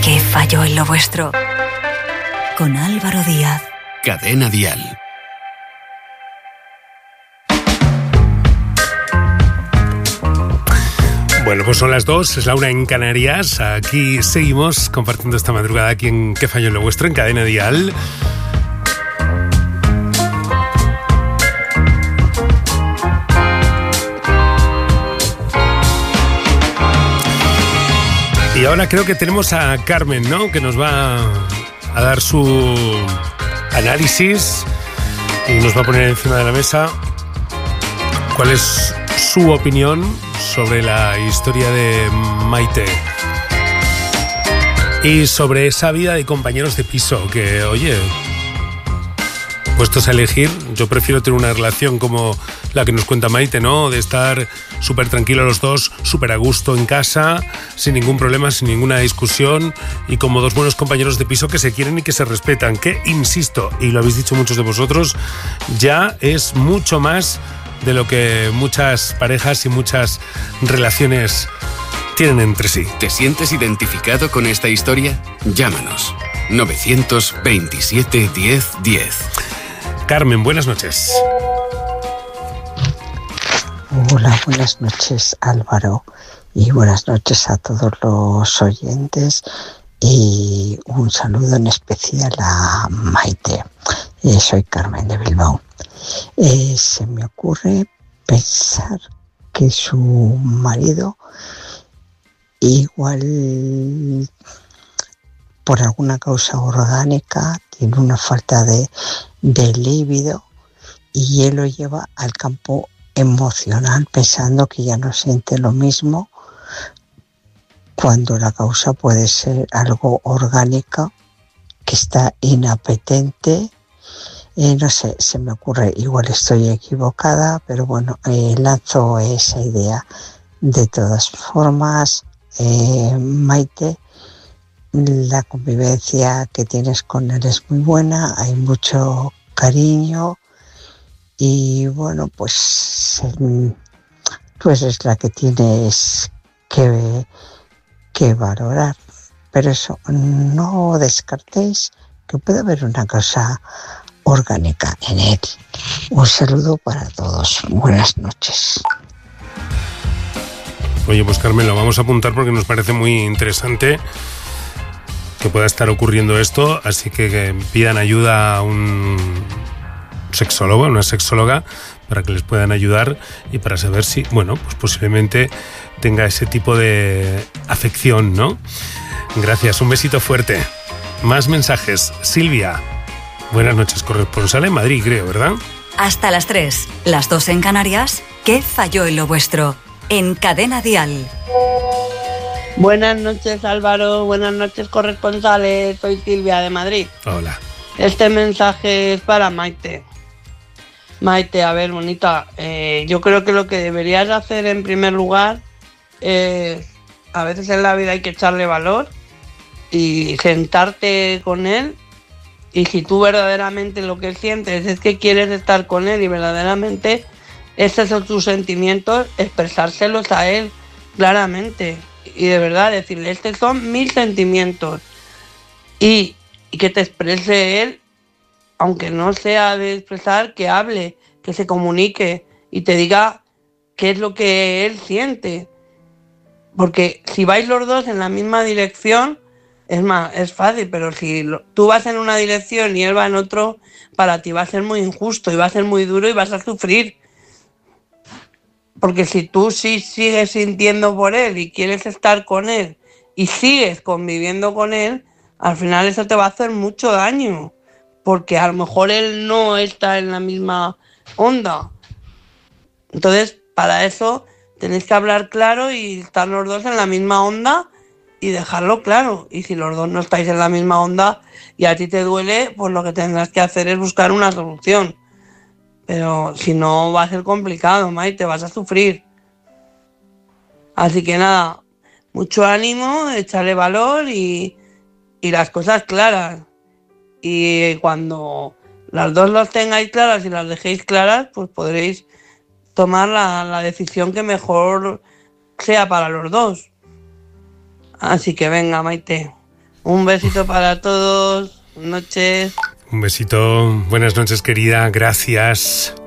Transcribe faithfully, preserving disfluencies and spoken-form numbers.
¿Qué falló en lo vuestro? Con Álvaro Díaz. Cadena Dial. Bueno, pues son las dos, es la una en Canarias. Aquí seguimos compartiendo esta madrugada aquí en ¿Qué falló en lo vuestro? En Cadena Dial. Y ahora creo que tenemos a Carmen, ¿no? Que nos va a dar su análisis y nos va a poner encima de la mesa cuál es su opinión sobre la historia de Maite y sobre esa vida de compañeros de piso que, oye, puestos a elegir, yo prefiero tener una relación como la que nos cuenta Maite, ¿no? De estar súper tranquilos los dos, súper a gusto en casa, sin ningún problema, sin ninguna discusión y como dos buenos compañeros de piso que se quieren y que se respetan, que, insisto, y lo habéis dicho muchos de vosotros, ya es mucho más de lo que muchas parejas y muchas relaciones tienen entre sí. ¿Te sientes identificado con esta historia? Llámanos. novecientos veintisiete diez diez. Carmen, buenas noches. Hola, buenas noches, Álvaro, y buenas noches a todos los oyentes y un saludo en especial a Maite. Eh, soy Carmen de Bilbao. Eh, se me ocurre pensar que su marido igual por alguna causa orgánica tiene una falta de, de líbido y él lo lleva al campo emocional pensando que ya no siente lo mismo cuando la causa puede ser algo orgánico que está inapetente. Eh, no sé, se me ocurre, igual estoy equivocada, pero bueno, eh, lanzo esa idea. De todas formas, eh, Maite, la convivencia que tienes con él es muy buena, hay mucho cariño y bueno, pues tú eres la que tienes que, que valorar. Pero eso, no descartéis que puede haber una cosa orgánica en él. Un saludo para todos. Buenas noches. Oye, pues Carmen, lo vamos a apuntar porque nos parece muy interesante que pueda estar ocurriendo esto, así que, que pidan ayuda a un sexólogo, a una sexóloga, para que les puedan ayudar y para saber si, bueno, pues posiblemente tenga ese tipo de afección, ¿no? Gracias, un besito fuerte. Más mensajes. Silvia, buenas noches, corresponsal en Madrid, creo, ¿verdad? Hasta las tres, las dos en Canarias. ¿Qué falló en lo vuestro? En Cadena Dial. Buenas noches, Álvaro. Buenas noches, corresponsales. Soy Silvia de Madrid. Hola. Este mensaje es para Maite. Maite, a ver, bonita, eh, yo creo que lo que deberías hacer en primer lugar es, a veces en la vida hay que echarle valor y sentarte con él, y si tú verdaderamente lo que sientes es que quieres estar con él y verdaderamente esos son tus sentimientos, expresárselos a él claramente y de verdad decirle, estos son mis sentimientos, y, y que te exprese él, aunque no sea de expresar, que hable, que se comunique y te diga qué es lo que él siente. Porque si vais los dos en la misma dirección, es más, es fácil, pero si lo, tú vas en una dirección y él va en otro, para ti va a ser muy injusto y va a ser muy duro y vas a sufrir. Porque si tú sí sigues sintiendo por él y quieres estar con él y sigues conviviendo con él, al final eso te va a hacer mucho daño. Porque a lo mejor él no está en la misma onda. Entonces, para eso tenéis que hablar claro y estar los dos en la misma onda y dejarlo claro. Y si los dos no estáis en la misma onda y a ti te duele, pues lo que tendrás que hacer es buscar una solución. Pero si no, va a ser complicado, Maite, vas a sufrir. Así que nada, mucho ánimo, echarle valor y, y las cosas claras. Y cuando las dos las tengáis claras y las dejéis claras, pues podréis tomar la, la decisión que mejor sea para los dos. Así que venga, Maite, Un besito para todos. Noches. Un besito. Buenas noches, querida. Gracias.